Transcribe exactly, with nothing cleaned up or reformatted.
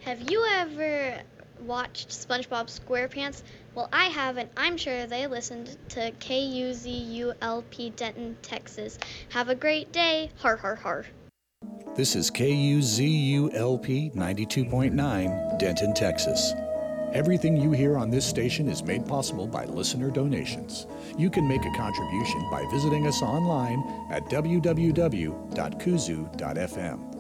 Have you ever watched SpongeBob SquarePants? Well, I have, and I'm sure they listened to K U Z U L P Denton, Texas. Have a great day. Har, har, har. This is K U Z U L P ninety-two point nine, Denton, Texas. Everything you hear on this station is made possible by listener donations. You can make a contribution by visiting us online at w w w dot kuzu dot f m.